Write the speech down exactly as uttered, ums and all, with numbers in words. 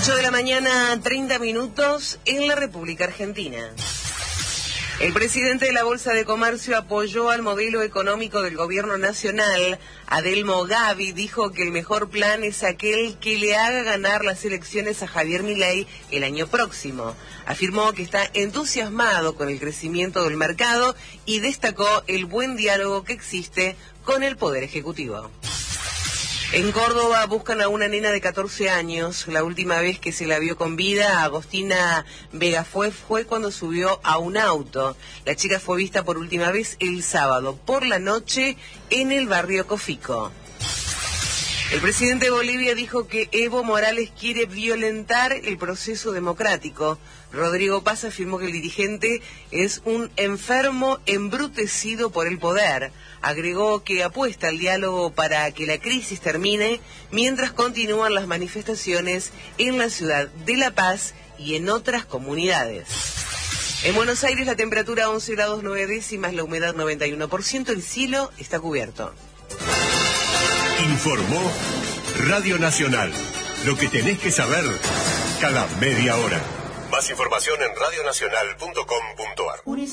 ocho de la mañana, treinta minutos, en la República Argentina. El presidente de la Bolsa de Comercio apoyó al modelo económico del gobierno nacional. Adelmo Gavi dijo que el mejor plan es aquel que le haga ganar las elecciones a Javier Milei el año próximo. Afirmó que está entusiasmado con el crecimiento del mercado y destacó el buen diálogo que existe con el Poder Ejecutivo. En Córdoba buscan a una nena de catorce años. La última vez que se la vio con vida, Agostina Vega fue, fue cuando subió a un auto. La chica fue vista por última vez el sábado por la noche en el barrio Cofico. El presidente de Bolivia dijo que Evo Morales quiere violentar el proceso democrático. Rodrigo Paz afirmó que el dirigente es un enfermo embrutecido por el poder. Agregó que apuesta al diálogo para que la crisis termine mientras continúan las manifestaciones en la ciudad de La Paz y en otras comunidades. En Buenos Aires la temperatura once grados nueve décimas, la humedad noventa y uno por ciento, el cielo está cubierto. Informó Radio Nacional. Lo que tenés que saber cada media hora. Más información en radio nacional punto com punto ar.